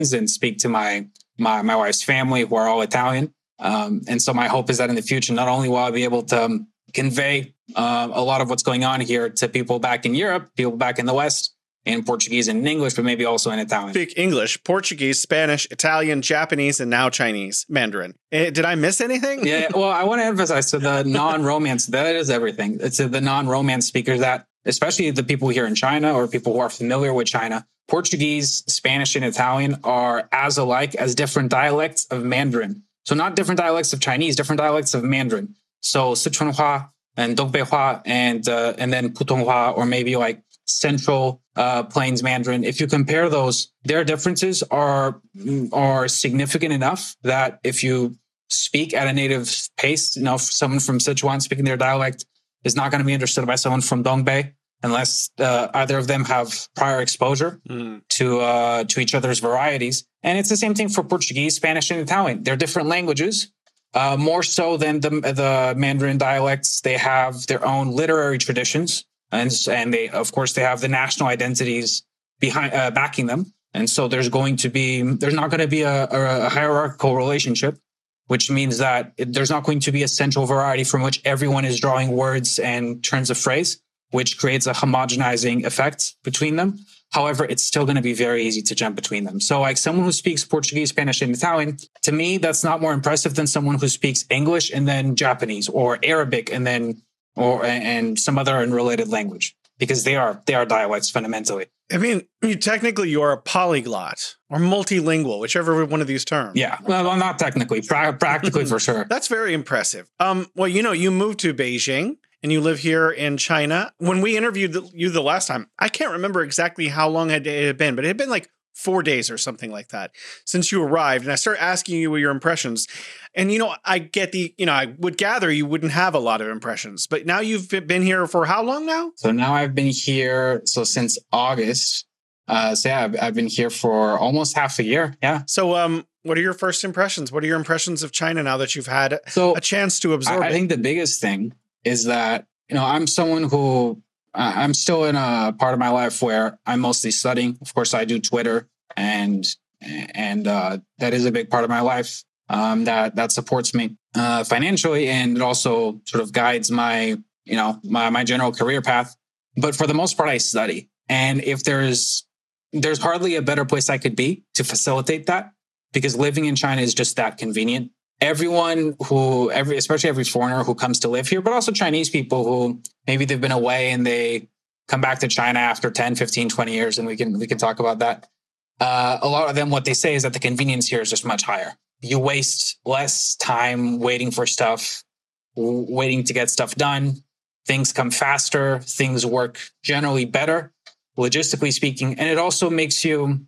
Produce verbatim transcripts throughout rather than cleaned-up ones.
and speak to my my my wife's family, who are all Italian. Um, and so my hope is that in the future, not only will I be able to um, convey uh, a lot of what's going on here to people back in Europe, people back in the West, in Portuguese and in English, but maybe also in Italian. Speak English, Portuguese, Spanish, Italian, Japanese, and now Chinese, Mandarin. Eh, did I miss anything? Yeah, well, I want to emphasize, so the non-romance, that is everything. It's the non-romance speakers that, especially the people here in China or people who are familiar with China, Portuguese, Spanish, and Italian are as alike as different dialects of Mandarin. So not different dialects of Chinese, different dialects of Mandarin. So Sichuanhua and Dongbei and uh, and then Putonghua, or maybe like Central uh, Plains Mandarin. If you compare those, their differences are are significant enough that if you speak at a native pace, you know, someone from Sichuan speaking their dialect is not going to be understood by someone from Dongbei unless uh, either of them have prior exposure mm. to uh, to each other's varieties. And it's the same thing for Portuguese, Spanish, and Italian. They're different languages. Uh, more so than the the Mandarin dialects, they have their own literary traditions. And, and they, of course, they have the national identities behind uh, backing them. And so there's going to be, there's not going to be a, a, a hierarchical relationship, which means that it, there's not going to be a central variety from which everyone is drawing words and turns of phrase, which creates a homogenizing effect between them. However, it's still going to be very easy to jump between them. So like someone who speaks Portuguese, Spanish, and Italian, to me, that's not more impressive than someone who speaks English and then Japanese, or Arabic and then or and some other unrelated language, because they are they are dialects fundamentally. I mean, you technically you are a polyglot or multilingual, whichever one of these terms. Yeah, well, not technically, pra- practically for sure. That's very impressive. Um, well, you know, you moved to Beijing and you live here in China. When we interviewed you the last time, I can't remember exactly how long it had been, but it had been like four days or something like that since you arrived. And I started asking you your impressions. And, you know, I get the, you know, I would gather you wouldn't have a lot of impressions, but now you've been here for how long now? So now I've been here. So since August. Uh, so yeah, I've, I've been here for almost half a year. Yeah. So, um, what are your first impressions? What are your impressions of China now that you've had so a chance to absorb I, I think the biggest thing is that, you know, I'm someone who uh, I'm still in a part of my life where I'm mostly studying. Of course, I do Twitter and, and, uh, that is a big part of my life. Um, that, that supports me, uh, financially, and it also sort of guides my, you know, my, my general career path. But for the most part, I study. And if there's, there's hardly a better place I could be to facilitate that, because living in China is just that convenient. Everyone who, every, especially every foreigner who comes to live here, but also Chinese people who maybe they've been away and they come back to China after ten, fifteen, twenty years. And we can, we can talk about that. Uh, a lot of them, what they say is that the convenience here is just much higher. You waste less time waiting for stuff, w- waiting to get stuff done. Things come faster. Things work generally better, logistically speaking. And it also makes you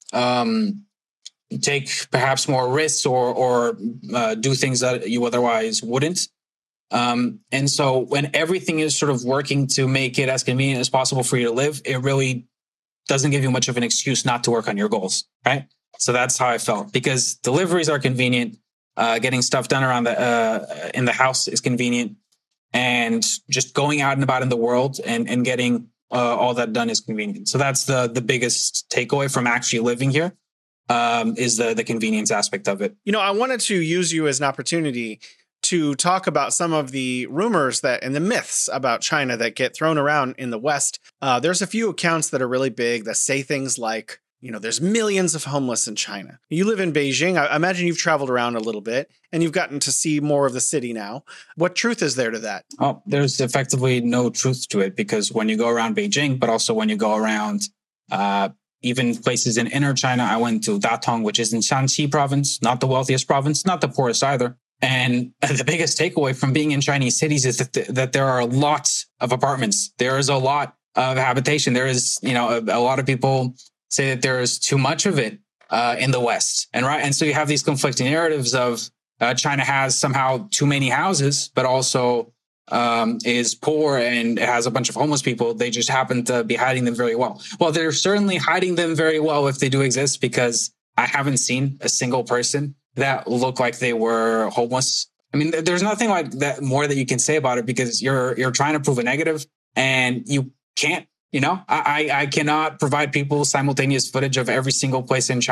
um, take perhaps more risks or, or uh, do things that you otherwise wouldn't. Um, and so when everything is sort of working to make it as convenient as possible for you to live, it really doesn't give you much of an excuse not to work on your goals, right? So that's how I felt, because deliveries are convenient. Uh, getting stuff done around the uh, in the house is convenient, and just going out and about in the world and, and getting uh, all that done is convenient. So that's the the biggest takeaway from actually living here, um, is the the convenience aspect of it. You know, I wanted to use you as an opportunity to talk about some of the rumors that and the myths about China that get thrown around in the West. Uh, there's a few accounts that are really big that say things like, you know, there's millions of homeless in China. You live in Beijing. I imagine you've traveled around a little bit and you've gotten to see more of the city now. What truth is there to that? Oh, there's effectively no truth to it, because when you go around Beijing, but also when you go around uh, even places in inner China, I went to Datong, which is in Shanxi province, not the wealthiest province, not the poorest either. And the biggest takeaway from being in Chinese cities is that, th- that there are lots of apartments. There is a lot of habitation. There is, you know, a, a lot of people say that there is too much of it uh, in the West. And right. And so you have these conflicting narratives of uh, China has somehow too many houses, but also um, is poor and it has a bunch of homeless people. They just happen to be hiding them very well. Well, they're certainly hiding them very well if they do exist, because I haven't seen a single person that looked like they were homeless. I mean, there's nothing like that more that you can say about it, because you're you're trying to prove a negative and you can't. You know, I, I cannot provide people simultaneous footage of every single place in China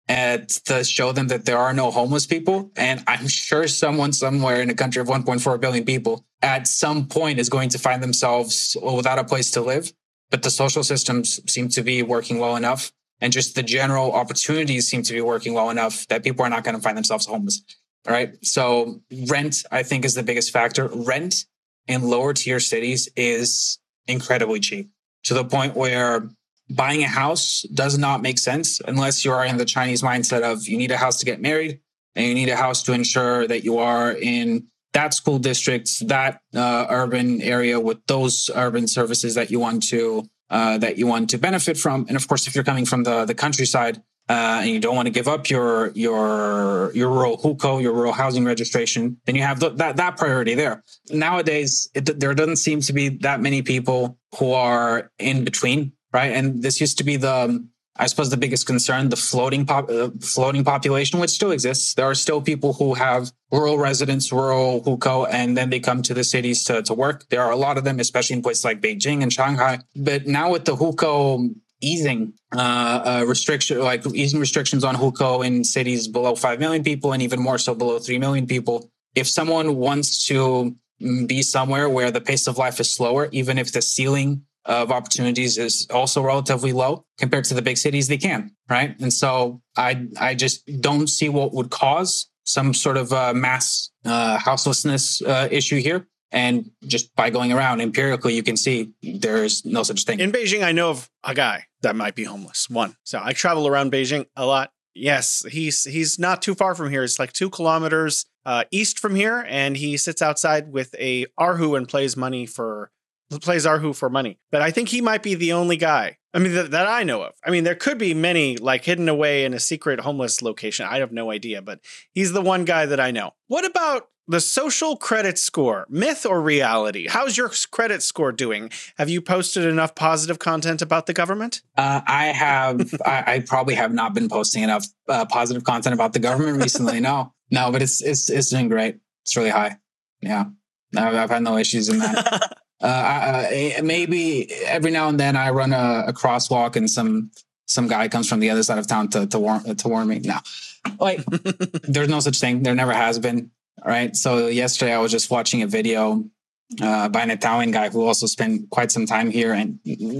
and to show them that there are no homeless people. And I'm sure someone somewhere in a country of one point four billion people at some point is going to find themselves without a place to live. But the social systems seem to be working well enough, and just the general opportunities seem to be working well enough that people are not going to find themselves homeless. All right. So rent, I think, is the biggest factor. Rent in lower tier cities is incredibly cheap, to the point where buying a house does not make sense unless you are in the Chinese mindset of you need a house to get married and you need a house to ensure that you are in that school district, that uh, urban area with those urban services that you want to uh, that you want to benefit from. And of course, if you're coming from the the countryside uh, and you don't want to give up your your your rural hukou, your rural housing registration, then you have the, that that priority there. Nowadays, it, there doesn't seem to be that many people who are in between. Right. And this used to be the, I suppose, the biggest concern, the floating pop, uh, floating population, which still exists. There are still people who have rural residents, rural hukou, and then they come to the cities to, to work. There are a lot of them, especially in places like Beijing and Shanghai. But now with the hukou easing uh, uh, restriction, like easing restrictions on hukou in cities below five million people and even more so below three million people, if someone wants to be somewhere where the pace of life is slower, even if the ceiling of opportunities is also relatively low compared to the big cities, they can, right? And so I I just don't see what would cause some sort of uh, mass uh, houselessness uh, issue here. And just by going around empirically, you can see there's no such thing. In Beijing, I know of a guy that might be homeless. One. So I travel around Beijing a lot. Yes, he's he's not too far from here. It's like two kilometers uh, east from here. And he sits outside with a Erhu and plays money for plays Erhu for money. But I think he might be the only guy, I mean, that, that I know of. I mean, there could be many like hidden away in a secret homeless location. I have no idea, but he's the one guy that I know. What about the social credit score? Myth or reality? How's your credit score doing? Have you posted enough positive content about the government? Uh, I have. I, I probably have not been posting enough uh, positive content about the government recently. No, no, but it's it's it's doing great. It's really high. Yeah, I've, I've had no issues in that. Uh, uh, maybe every now and then I run a, a crosswalk and some some guy comes from the other side of town to to warn to warn me. No, like there's no such thing. There never has been. All right. So yesterday I was just watching a video uh, by an Italian guy who also spent quite some time here, and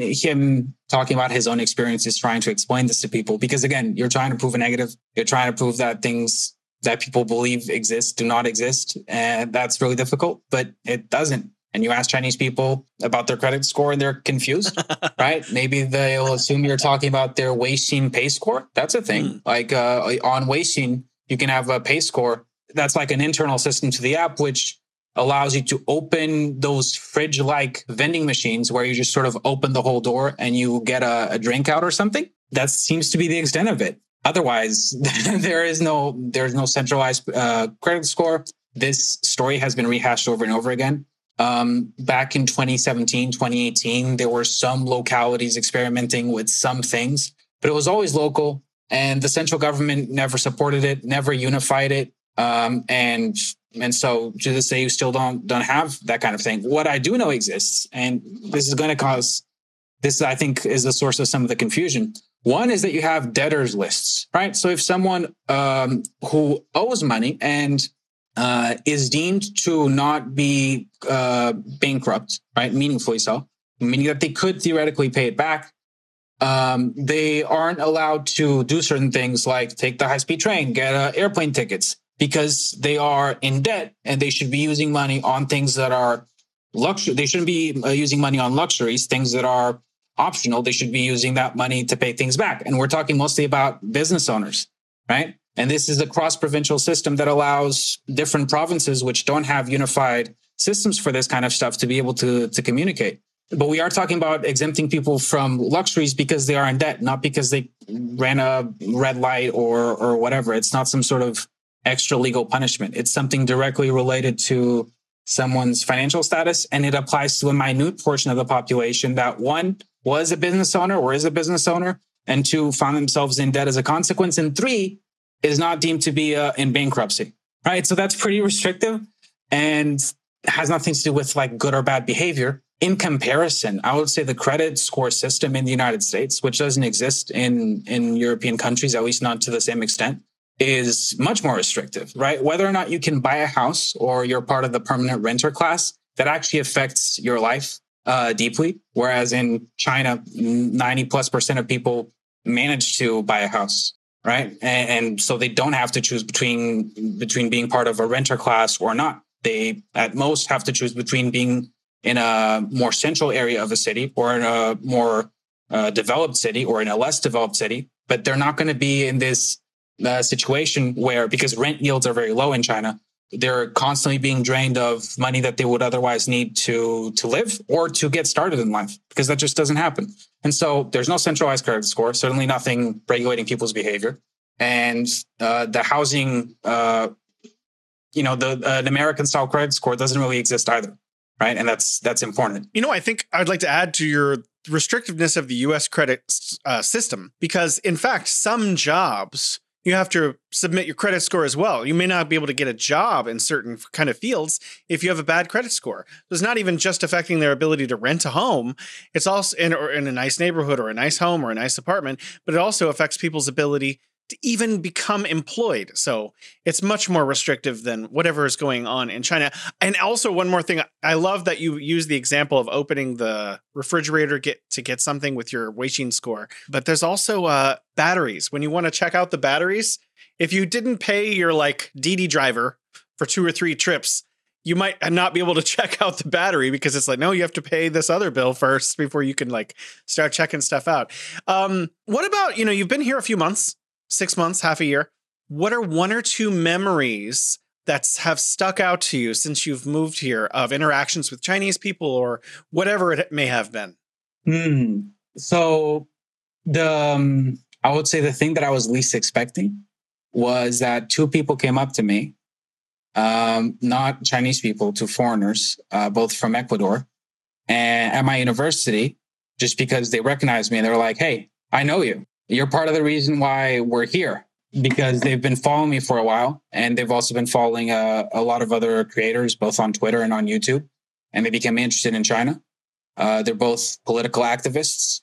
him talking about his own experiences trying to explain this to people. Because again, you're trying to prove a negative. You're trying to prove that things that people believe exist do not exist, and that's really difficult. But it doesn't. And you ask Chinese people about their credit score and they're confused, right? Maybe they'll assume you're talking about their Weixin pay score. That's a thing. Mm. Like uh, on Weixin, you can have a pay score. That's like an internal system to the app, which allows you to open those fridge-like vending machines where you just sort of open the whole door and you get a, a drink out or something. That seems to be the extent of it. Otherwise, there is no there's no centralized uh, credit score. This story has been rehashed over and over again. Um, back in twenty seventeen, twenty eighteen, there were some localities experimenting with some things, but it was always local, and the central government never supported it, never unified it. Um, and and so to this day, you still don't don't have that kind of thing. What I do know exists, and this is going to cause this, I think, is the source of some of the confusion. One is that you have debtors lists, right? So if someone um, who owes money and Uh, is deemed to not be uh, bankrupt, right? Meaningfully so, meaning that they could theoretically pay it back. Um, they aren't allowed to do certain things like take the high-speed train, get uh, airplane tickets, because they are in debt and they should be using money on things that are luxury. They shouldn't be uh, using money on luxuries, things that are optional. They should be using that money to pay things back. And we're talking mostly about business owners, right? And this is a cross-provincial system that allows different provinces which don't have unified systems for this kind of stuff to be able to, to communicate. But we are talking about exempting people from luxuries because they are in debt, not because they ran a red light or or whatever. It's not some sort of extra legal punishment. It's something directly related to someone's financial status, and it applies to a minute portion of the population that, one, was a business owner or is a business owner, and two, found themselves in debt as a consequence, and three, is not deemed to be uh, in bankruptcy, right? So that's pretty restrictive and has nothing to do with like good or bad behavior. in comparison, I would say the credit score system in the United States, which doesn't exist in, in European countries, at least not to the same extent, is much more restrictive, right? Whether or not you can buy a house or you're part of the permanent renter class, that actually affects your life uh, deeply. Whereas in China, ninety plus percent of people manage to buy a house, right? And, and so they don't have to choose between, between being part of a renter class or not. They at most have to choose between being in a more central area of a city or in a more uh, developed city or in a less developed city. But they're not going to be in this uh, situation where, because rent yields are very low in China, they're constantly being drained of money that they would otherwise need to, to live or to get started in life, because that just doesn't happen. And so there's no centralized credit score, certainly nothing regulating people's behavior. And uh, the housing, uh, you know, the uh, an American style credit score doesn't really exist either. Right. And that's that's important. You know, I think I'd like to add to your restrictiveness of the U S credit uh, system, because, in fact, some jobs you have to submit your credit score as well. You may not be able to get a job in certain kind of fields if you have a bad credit score. So it's not even just affecting their ability to rent a home. It's also in, or in a nice neighborhood or a nice home or a nice apartment, but it also affects people's ability to even become employed. So it's much more restrictive than whatever is going on in China. And also, one more thing, I love that you use the example of opening the refrigerator get to get something with your Weixin score. But there's also uh, batteries. When you want to check out the batteries, if you didn't pay your like Didi driver for two or three trips, you might not be able to check out the battery, because it's like, no, you have to pay this other bill first before you can like start checking stuff out. Um, what about, you know, you've been here a few months. Six months, half a year. What are one or two memories that have stuck out to you since you've moved here of interactions with Chinese people or whatever it may have been? Hmm. So the um, I would say the thing that I was least expecting was that two people came up to me, um, not Chinese people, two foreigners, uh, both from Ecuador, and at my university, just because they recognized me and they were like, "Hey, I know you. You're part of the reason why we're here," because they've been following me for a while. And they've also been following uh, a lot of other creators, both on Twitter and on YouTube. And they became interested in China. Uh, they're both political activists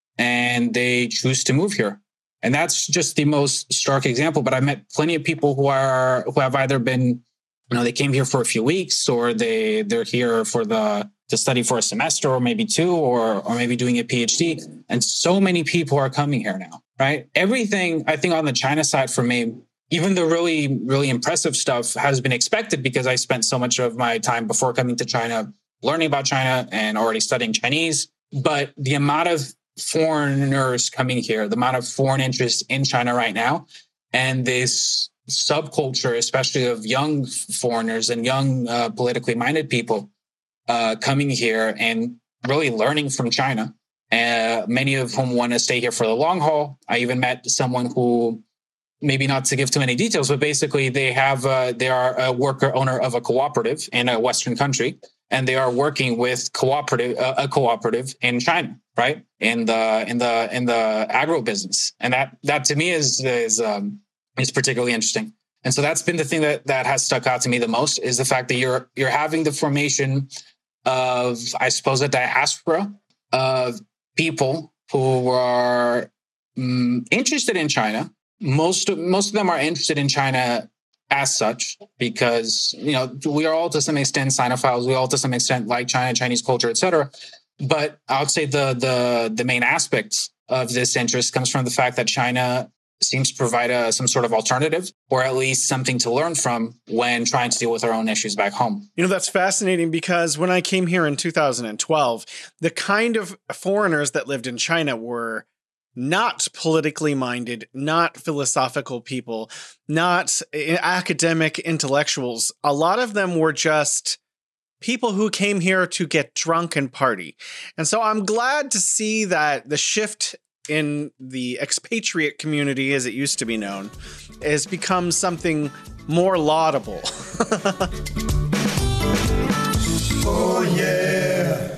and they choose to move here. And that's just the most stark example. But I've met plenty of people who are, who have either been, you know, they came here for a few weeks, or they, they're here for the, to study for a semester or maybe two, or or maybe doing a PhD. And so many people are coming here now, right? Everything, I think, on the China side for me, even the really, really impressive stuff has been expected, because I spent so much of my time before coming to China learning about China and already studying Chinese. But the amount of foreigners coming here, the amount of foreign interest in China right now, and this subculture, especially of young foreigners and young uh, politically minded people, Uh, coming here and really learning from China, uh, many of whom want to stay here for the long haul. I even met someone who, maybe not to give too many details, but basically they have uh, they are a worker owner of a cooperative in a Western country, and they are working with cooperative uh, a cooperative in China, right? In the in the in the agro business, and that that to me is is um, is particularly interesting. And so that's been the thing that that has stuck out to me the most, is the fact that you're you're having the formation of, I suppose, a diaspora of people who are um, interested in China. Most of, most of them are interested in China as such, because, you know, we are all to some extent Sinophiles. We all to some extent like China, Chinese culture, et cetera. But I would say the the the main aspect of this interest comes from the fact that China seems to provide a, some sort of alternative, or at least something to learn from when trying to deal with our own issues back home. You know, that's fascinating, because when I came here in two thousand twelve, the kind of foreigners that lived in China were not politically minded, not philosophical people, not academic intellectuals. A lot of them were just people who came here to get drunk and party. And so I'm glad to see that the shift in the expatriate community, as it used to be known, has become something more laudable. Oh, yeah.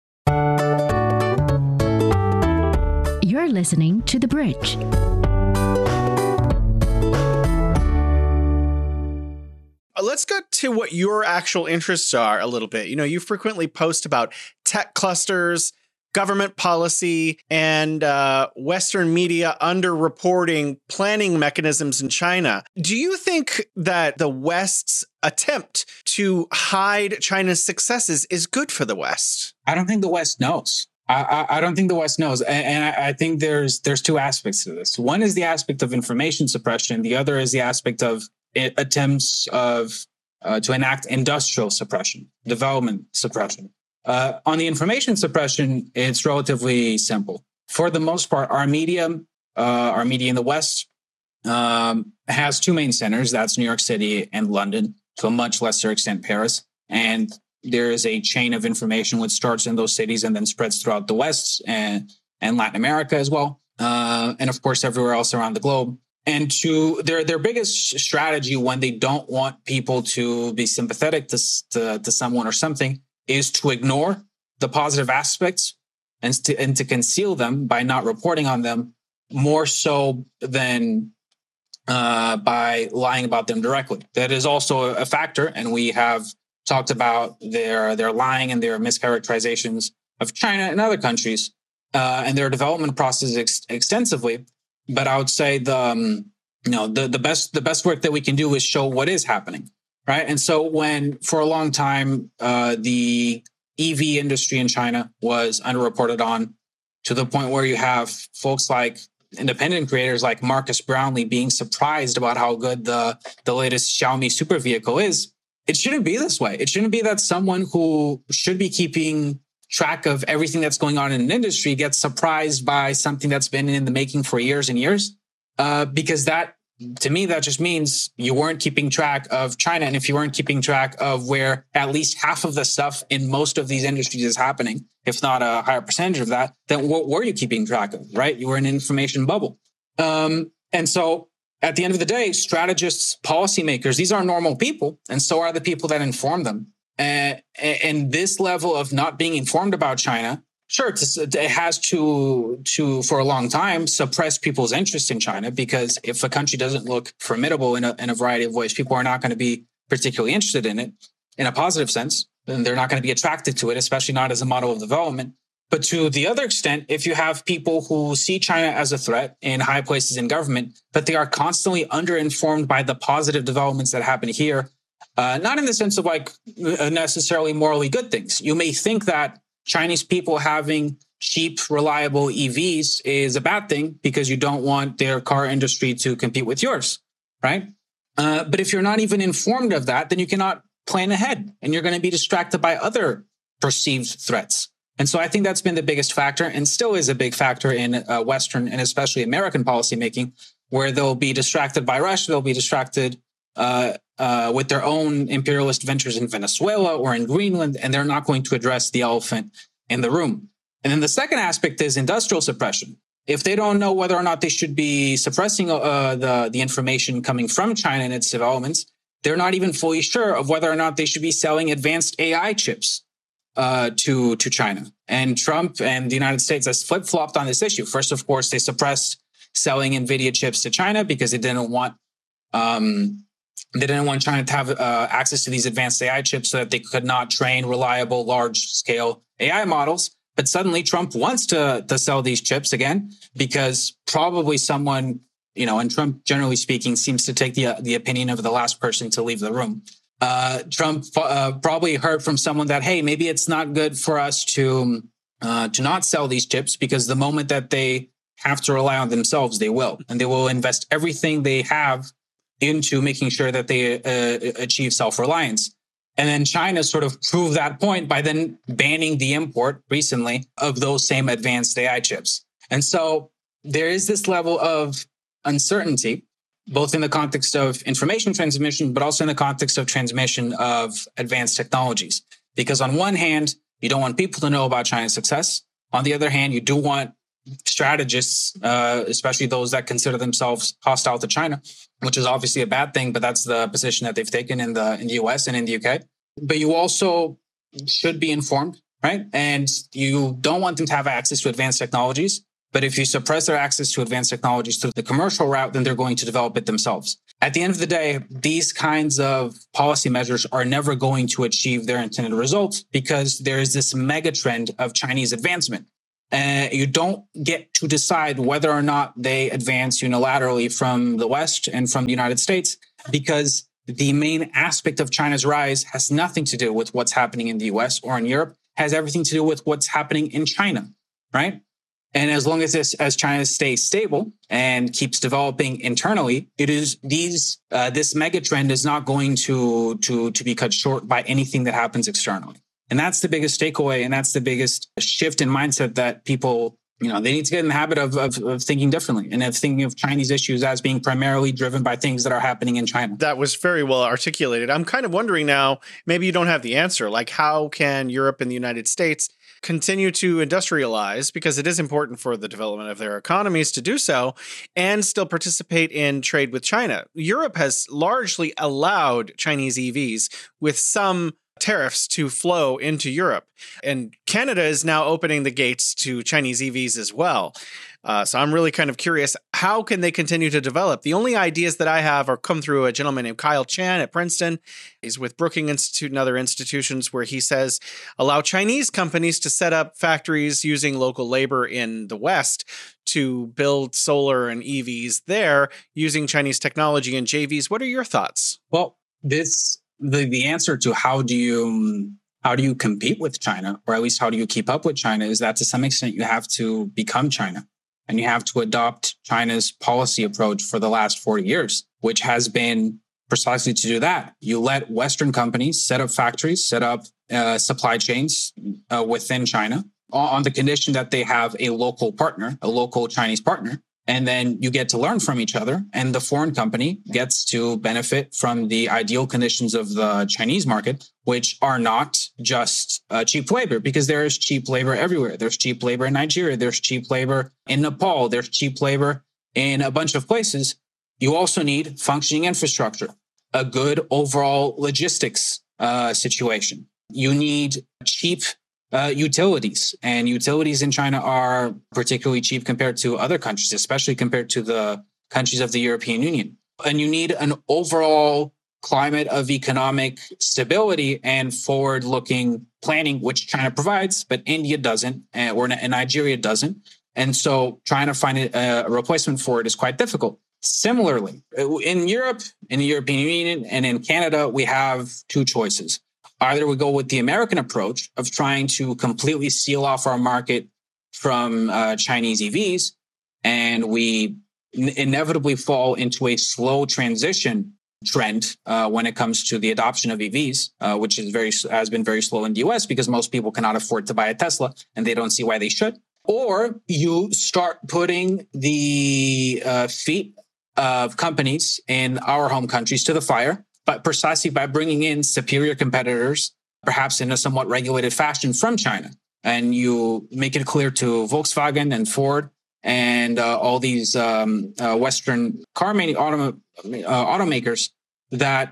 You're listening to The Bridge. Let's get to what your actual interests are a little bit. You know, you frequently post about tech clusters, government policy, and uh, Western media underreporting planning mechanisms in China. Do you think that the West's attempt to hide China's successes is good for the West? I don't think the West knows. I, I, I don't think the West knows. And, and I, I think there's there's two aspects to this. One is the aspect of information suppression. The other is the aspect of it, attempts of uh, to enact industrial suppression, development suppression. Uh, on the information suppression, it's relatively simple. For the most part, our media, uh, our media in the West, um, has two main centers. That's New York City and London, to a much lesser extent, Paris. And there is a chain of information which starts in those cities and then spreads throughout the West and, and Latin America as well. Uh, and of course, everywhere else around the globe. And to their their biggest strategy when they don't want people to be sympathetic to, to, to someone or something is to ignore the positive aspects and to, and to conceal them by not reporting on them, more so than uh, by lying about them directly. That is also a factor, and we have talked about their their lying and their mischaracterizations of China and other countries uh, and their development process ex- extensively. But I would say the um, you know the the best the best work that we can do is show what is happening. Right. And so when for a long time, uh, the E V industry in China was underreported on, to the point where you have folks like independent creators like Marcus Brownlee being surprised about how good the, the latest Xiaomi super vehicle is. It shouldn't be this way. It shouldn't be that someone who should be keeping track of everything that's going on in an industry gets surprised by something that's been in the making for years and years, uh, because that, to me, that just means you weren't keeping track of China. And if you weren't keeping track of where at least half of the stuff in most of these industries is happening, if not a higher percentage of that, then what were you keeping track of, right? You were in an information bubble. Um, and so at the end of the day, strategists, policymakers, these are normal people. And so are the people that inform them. And, and this level of not being informed about China, sure, it has to, to, for a long time, suppress people's interest in China, because if a country doesn't look formidable in a, in a variety of ways, people are not going to be particularly interested in it in a positive sense. Then they're not going to be attracted to it, especially not as a model of development. But to the other extent, if you have people who see China as a threat in high places in government, but they are constantly underinformed by the positive developments that happen here, uh, not in the sense of like necessarily morally good things. You may think that Chinese people having cheap, reliable E Vs is a bad thing because you don't want their car industry to compete with yours, right? Uh, but if you're not even informed of that, then you cannot plan ahead, and you're going to be distracted by other perceived threats. And so I think that's been the biggest factor, and still is a big factor in uh, Western and especially American policymaking, where they'll be distracted by Russia, they'll be distracted uh, uh, with their own imperialist ventures in Venezuela or in Greenland, and they're not going to address the elephant in the room. And then the second aspect is industrial suppression. If they don't know whether or not they should be suppressing uh, the, the information coming from China and its developments, they're not even fully sure of whether or not they should be selling advanced A I chips uh, to, to China. And Trump and the United States has flip-flopped on this issue. First, of course, they suppressed selling NVIDIA chips to China because they didn't want um, they didn't want China to have uh, access to these advanced A I chips so that they could not train reliable, large-scale A I models. But suddenly Trump wants to, to sell these chips again because probably someone, you know, and Trump, generally speaking, seems to take the, uh, the opinion of the last person to leave the room. Uh, Trump uh, probably heard from someone that, hey, maybe it's not good for us to uh, to not sell these chips because the moment that they have to rely on themselves, they will. And they will invest everything they have into making sure that they uh, achieve self-reliance. And then China sort of proved that point by then banning the import recently of those same advanced A I chips. And so there is this level of uncertainty, both in the context of information transmission, but also in the context of transmission of advanced technologies. Because on one hand, you don't want people to know about China's success. On the other hand, you do want strategists, uh, especially those that consider themselves hostile to China, which is obviously a bad thing, but that's the position that they've taken in the in the U S and in the U K. But you also should be informed, right? And you don't want them to have access to advanced technologies. But if you suppress their access to advanced technologies through the commercial route, then they're going to develop it themselves. At the end of the day, these kinds of policy measures are never going to achieve their intended results because there is this mega trend of Chinese advancement. And you don't get to decide whether or not they advance unilaterally from the West and from the United States, because the main aspect of China's rise has nothing to do with what's happening in the U S or in Europe, has everything to do with what's happening in China, right? And as long as this, as China stays stable and keeps developing internally, it is these uh, this mega trend is not going to to to be cut short by anything that happens externally. And that's the biggest takeaway, and that's the biggest shift in mindset that people, you know, they need to get in the habit of, of, of thinking differently and of thinking of Chinese issues as being primarily driven by things that are happening in China. That was very well articulated. I'm kind of wondering now, maybe you don't have the answer, like how can Europe and the United States continue to industrialize, because it is important for the development of their economies to do so, and still participate in trade with China. Europe has largely allowed Chinese E Vs with some tariffs to flow into Europe. And Canada is now opening the gates to Chinese E Vs as well. Uh, so I'm really kind of curious, how can they continue to develop? The only ideas that I have are come through a gentleman named Kyle Chan at Princeton. He's with Brookings Institute and other institutions, where he says, allow Chinese companies to set up factories using local labor in the West to build solar and E Vs there using Chinese technology and J Vs. What are your thoughts? Well, this the the answer to how do you how do you compete with China, or at least how do you keep up with China, is that to some extent you have to become China. And you have to adopt China's policy approach for the last forty years, which has been precisely to do that. You let Western companies set up factories, set up uh, supply chains uh, within China on the condition that they have a local partner, a local Chinese partner. And then you get to learn from each other. And the foreign company gets to benefit from the ideal conditions of the Chinese market, which are not just uh, cheap labor, because there is cheap labor everywhere. There's cheap labor in Nigeria. There's cheap labor in Nepal. There's cheap labor in a bunch of places. You also need functioning infrastructure, a good overall logistics uh, situation. You need cheap Uh, utilities, and utilities in China are particularly cheap compared to other countries, especially compared to the countries of the European Union. And you need an overall climate of economic stability and forward-looking planning, which China provides, but India doesn't, or Nigeria doesn't. And so trying to find a replacement for it is quite difficult. Similarly, in Europe, in the European Union, and in Canada, we have two choices. Either we go with the American approach of trying to completely seal off our market from uh, Chinese E Vs, and we n- inevitably fall into a slow transition trend uh, when it comes to the adoption of E Vs, uh, which is very has been very slow in the U S because most people cannot afford to buy a Tesla, and they don't see why they should. Or you start putting the uh, feet of companies in our home countries to the fire, but precisely by bringing in superior competitors, perhaps in a somewhat regulated fashion from China. And you make it clear to Volkswagen and Ford and uh, all these um, uh, Western car manu- auto- uh, automakers that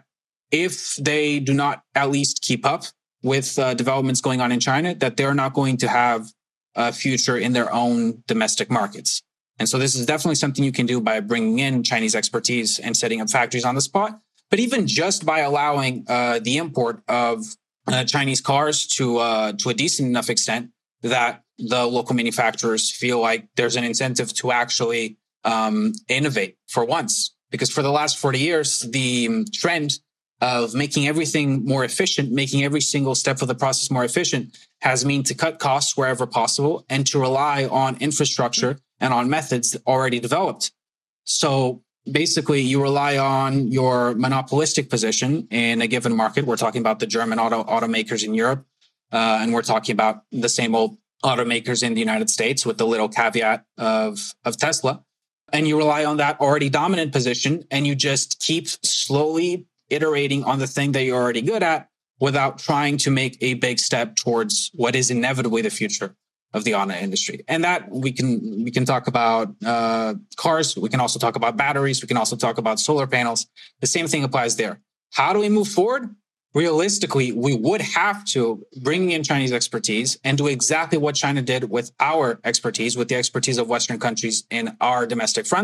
if they do not at least keep up with uh, developments going on in China, that they're not going to have a future in their own domestic markets. And so this is definitely something you can do by bringing in Chinese expertise and setting up factories on the spot. But even just by allowing uh, the import of uh, Chinese cars to uh, to a decent enough extent that the local manufacturers feel like there's an incentive to actually um, innovate for once. Because for the last forty years, the trend of making everything more efficient, making every single step of the process more efficient, has meant to cut costs wherever possible and to rely on infrastructure and on methods already developed. So basically, you rely on your monopolistic position in a given market. We're talking about the German auto automakers in Europe, uh, and we're talking about the same old automakers in the United States with the little caveat of, of Tesla. And you rely on that already dominant position, and you just keep slowly iterating on the thing that you're already good at without trying to make a big step towards what is inevitably the future of the auto industry. And that we can we can talk about uh, cars. We can also talk about batteries. We can also talk about solar panels. The same thing applies there. How do we move forward? Realistically, we would have to bring in Chinese expertise and do exactly what China did with our expertise, with the expertise of Western countries in our domestic fronts,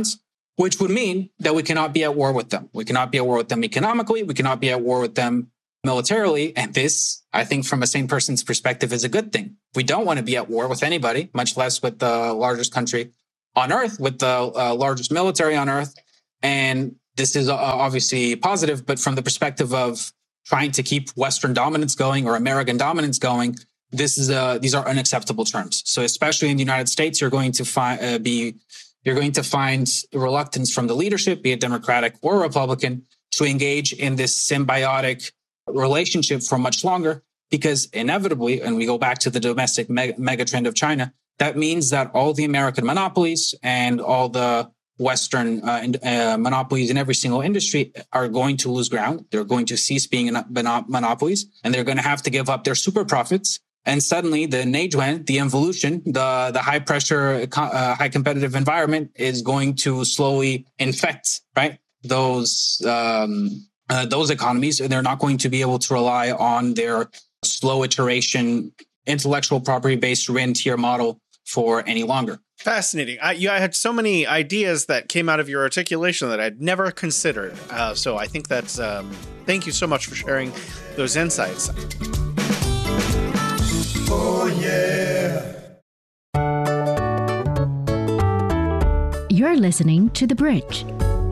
which would mean that we cannot be at war with them. We cannot be at war with them economically. We cannot be at war with them militarily. And this, I think, from a sane person's perspective, is a good thing. We don't want to be at war with anybody, much less with the largest country on earth, with the uh, largest military on earth. And this is uh, obviously positive, but from the perspective of trying to keep Western dominance going or American dominance going, this is uh, these are unacceptable terms. So especially in the United States, you're going to find uh, be you're going to find reluctance from the leadership, be it Democratic or Republican, to engage in this symbiotic relationship for much longer, because inevitably, and we go back to the domestic mega, mega trend of China, that means that all the American monopolies and all the Western uh, uh, monopolies in every single industry are going to lose ground. They're going to cease being monopolies, and they're going to have to give up their super profits. And suddenly the Nejuan, the involution, the, the high pressure, uh, high competitive environment is going to slowly infect, right? Those, um, uh, those economies, and they're not going to be able to rely on their slow iteration, intellectual property based rentier model for any longer. Fascinating. I, you, I had so many ideas that came out of your articulation that I'd never considered. Uh, so I think that's, um, thank you so much for sharing those insights. Oh, yeah. You're listening to The Bridge.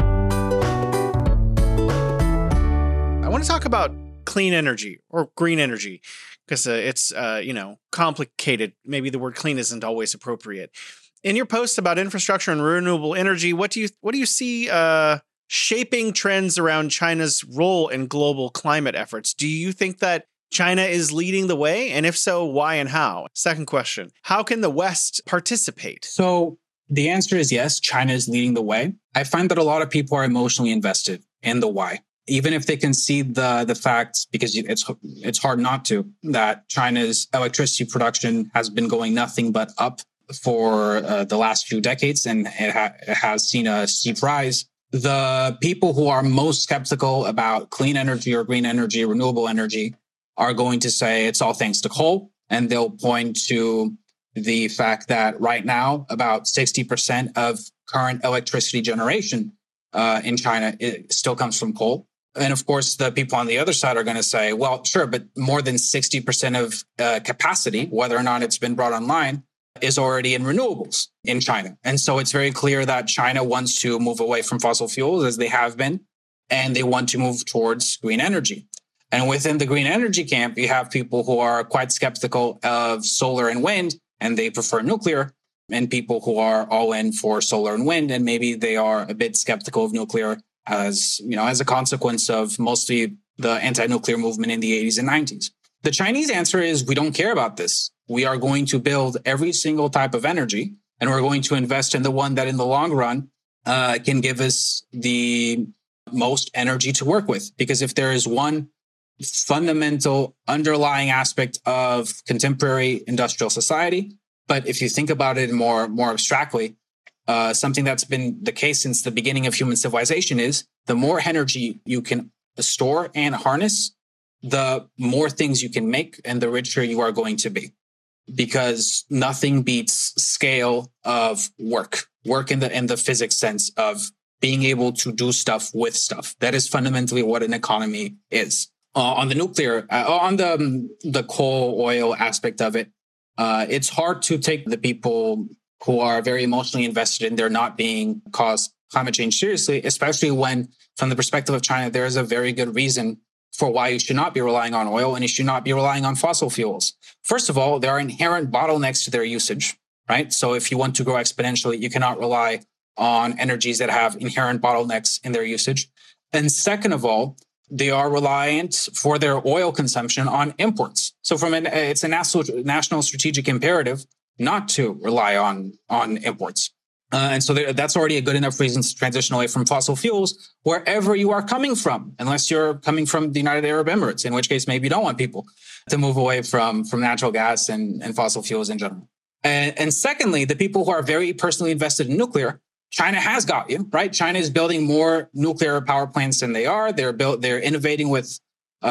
I want to talk about clean energy or green energy because uh, it's, uh, you know, complicated. Maybe the word clean isn't always appropriate. In your post about infrastructure and renewable energy, what do you what do you see uh, shaping trends around China's role in global climate efforts? Do you think that China is leading the way? And if so, why and how? Second question, how can the West participate? So the answer is yes, China is leading the way. I find that a lot of people are emotionally invested in the why, even if they can see the the facts, because it's it's hard not to, that China's electricity production has been going nothing but up for uh, the last few decades, and it, ha- it has seen a steep rise. The people who are most skeptical about clean energy or green energy, renewable energy, are going to say it's all thanks to coal. And they'll point to the fact that right now, about sixty percent of current electricity generation uh, in China it still comes from coal. And of course, the people on the other side are going to say, well, sure, but more than sixty percent of uh, capacity, whether or not it's been brought online, is already in renewables in China. And so it's very clear that China wants to move away from fossil fuels, as they have been, and they want to move towards green energy. And within the green energy camp, you have people who are quite skeptical of solar and wind, and they prefer nuclear, and people who are all in for solar and wind, and maybe they are a bit skeptical of nuclear as, you know, as a consequence of mostly the anti-nuclear movement in the eighties and nineties. The Chinese answer is, we don't care about this. We are going to build every single type of energy, and we're going to invest in the one that in the long run uh, can give us the most energy to work with. Because if there is one fundamental underlying aspect of contemporary industrial society, but if you think about it more, more abstractly, uh, something that's been the case since the beginning of human civilization is the more energy you can store and harness, the more things you can make and the richer you are going to be. Because nothing beats scale of work, work in the in the physics sense of being able to do stuff with stuff. That is fundamentally what an economy is. Uh, on the nuclear, uh, on the um, the coal oil aspect of it, uh, it's hard to take the people who are very emotionally invested in there not being cause climate change seriously, especially when, from the perspective of China, there is a very good reason for why you should not be relying on oil and you should not be relying on fossil fuels. First of all, there are inherent bottlenecks to their usage, right? So if you want to grow exponentially, you cannot rely on energies that have inherent bottlenecks in their usage. And second of all, they are reliant for their oil consumption on imports. So from an, it's a national, national strategic imperative not to rely on, on imports. Uh, and so there, that's already a good enough reason to transition away from fossil fuels wherever you are coming from, unless you're coming from the United Arab Emirates, in which case maybe you don't want people to move away from, from natural gas and, and fossil fuels in general. And, and secondly, the people who are very personally invested in nuclear, China has got you, right? China is building more nuclear power plants than they are. They're built, they're innovating with,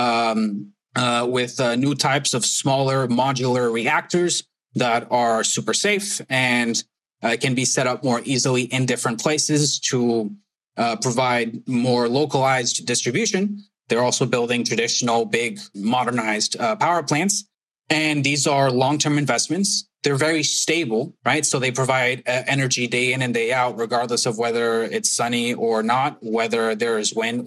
um, uh, with uh, new types of smaller modular reactors that are super safe. And uh, can be set up more easily in different places to uh, provide more localized distribution. They're also building traditional, big, modernized uh, power plants. And these are long-term investments. They're very stable, right? So they provide uh, energy day in and day out, regardless of whether it's sunny or not, whether there's wind